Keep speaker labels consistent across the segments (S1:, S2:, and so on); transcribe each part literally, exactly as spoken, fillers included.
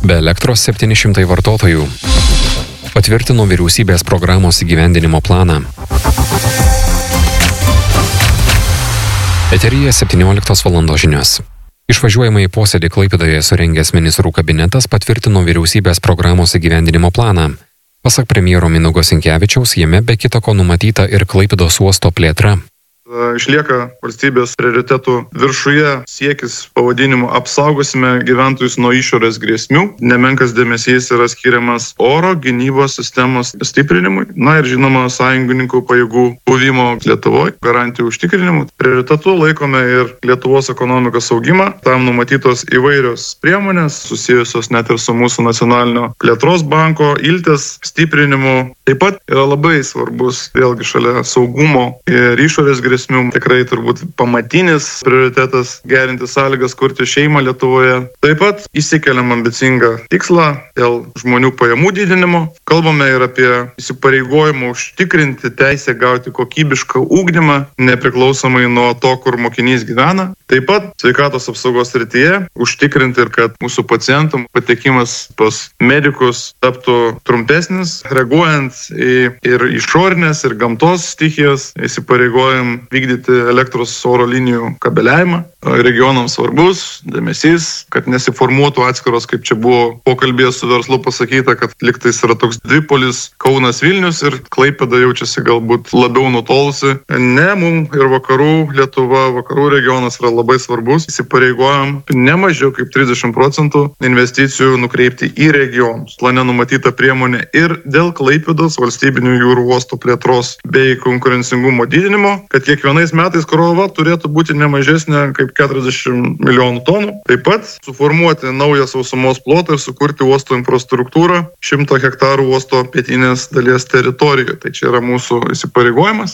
S1: Be elektros septyni šimtai vartotojų. Patvirtino vyriausybės programos įgyvendinimo planą. Eteryje septynioliktos valandos žinios. Išvažiuojamąjį posėdį Klaipėdoje surengęs ministrų kabinetas patvirtino vyriausybės programos įgyvendinimo planą. Pasak premjero Mindaugo Sinkevičiaus, jame be kita ko numatyta ir Klaipėdos uosto plėtra.
S2: Išlieka valstybės prioritetų viršuje siekis pavadinimu apsaugosime gyventojus nuo išorės grėsmių. Nemenkas dėmesys yra skiriamas oro gynybos sistemos stiprinimui. Na ir žinoma, sąjungininkų pajėgų buvimo Lietuvoje, garantijų užtikrinimui. Prioritetu laikome ir Lietuvos ekonomikos augimą. Tam numatytos įvairios priemonės, susijusios net ir su mūsų nacionalinio plėtros banko, iltės stiprinimu. Taip pat yra labai svarbus, vėlgi šalia saugumo ir išorės grėsmių. Tikrai turbūt pamatinis prioritetas gerinti sąlygas kurti šeimą Lietuvoje. Taip pat įsikeliam ambicingą tikslą dėl žmonių pajamų didinimo. Kalbame ir apie įsipareigojimą užtikrinti teisę gauti kokybišką ugdymą, nepriklausomai nuo to, kur mokinys gyvena. Taip pat sveikatos apsaugos srityje užtikrinti ir kad mūsų pacientų patekimas pas medikus taptų trumpesnis, reaguojant į ir išorinės, ir gamtos stichijas. Įsipareigojim vykdyti elektros oro linijų kabeliavimą. Regionams svarbus dėmesys, kad nesiformuotų atskiros, kaip čia buvo pokalbėje su verslu pasakyta, kad liktais yra toks dvipolis Kaunas Vilnius ir Klaipėda jaučiasi galbūt labiau nutolusi. Ne, mums ir vakarų Lietuva, vakarų regionas yra labai svarbus. Įsipareigojam ne mažiau kaip trisdešimt procentų investicijų nukreipti į regionus. Plane numatyta priemonė ir dėl Klaipėdos valstybinių jūrų uostų plėtros bei konkurencingumo didinimo, kad kiekvienais metais krova turėtų būti ne mažesnė kaip keturiasdešimt milijonų tonų. Taip pat suformuoti naują sausumos plotą ir sukurti uosto infrastruktūrą šimto hektarų uosto pietinės dalies teritorijoje. Tai čia yra mūsų įsipareigojimas.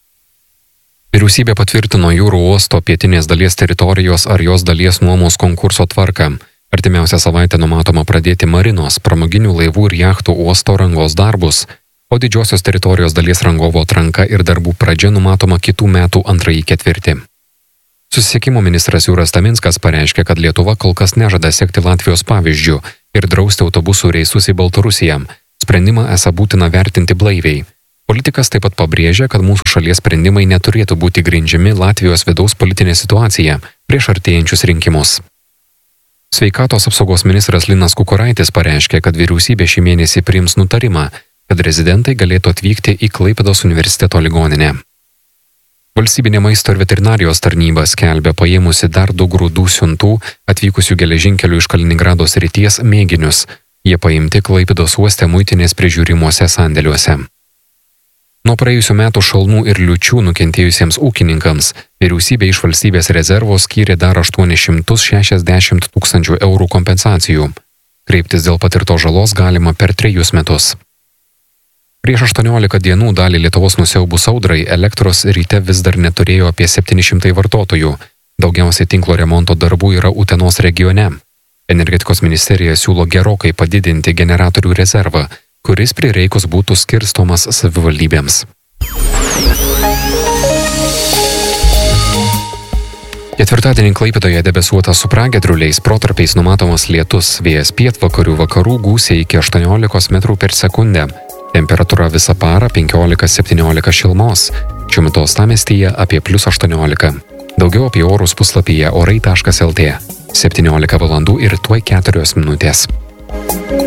S1: Vyriausybė patvirtino jūrų uosto pietinės dalies teritorijos ar jos dalies nuomos konkurso tvarką. Artimiausią savaitę numatoma pradėti marinos, pramoginių laivų ir jachtų uosto rangos darbus, o didžiosios teritorijos dalies rangovo atranka ir darbų pradžia numatoma kitų metų antrąjį ketvirtį. Susisiekimo ministras Jūras Taminskas pareiškė, kad Lietuva kol kas nežada sekti Latvijos pavyzdžių ir drausti autobusų reisus į Baltarusiją. Sprendimą esą būtina vertinti blaiviai. Politikas taip pat pabrėžė, kad mūsų šalies sprendimai neturėtų būti grindžiami Latvijos vidaus politinė situacija prieš artėjančius rinkimus. Sveikatos apsaugos ministras Linas Kukuraitis pareiškė, kad vyriausybė šį mėnesį priims nutarimą, kad rezidentai galėtų atvykti į Klaipėdos universiteto ligoninę. Valstybinė maisto ir veterinarijos tarnyba skelbia paėmusi dar du grūdų siuntų atvykusių geležinkelių iš Kaliningrado srities mėginius. Jie paimti Klaipėdos uoste muitinės prižiūrimuose sandėliuose. Nuo praėjusių metų šalnų ir liūčių nukentėjusiems ūkininkams vyriausybė iš valstybės rezervo skyrė dar aštuonis šimtus šešiasdešimt tūkstančių eurų kompensacijų. Kreiptis dėl patirtos žalos galima per trejus metus. Prieš aštuoniolika dienų dalį Lietuvos nusiaubus audrai elektros ryte vis dar neturėjo apie septyni šimtai vartotojų. Daugiausiai tinklo remonto darbų yra Utenos regione. Energetikos ministerija siūlo gerokai padidinti generatorių rezervą, kuris prireikus būtų skirstomas savivaldybėms. Ketvirtadienį Klaipėdoje debesuota su pragiedruliais, protarpiais numatomas lietus, vėjas pietvakarių vakarų gūsiai iki aštuoniolikos metrų per sekundę. Temperatūra visą parą penkiolika septyniolika šilumos. Šiuo metu uostamiestyje apie plius aštuoniolika. Daugiau apie orus puslapyje orai taškas lt. septyniolika valandų ir tuoj keturios minutės.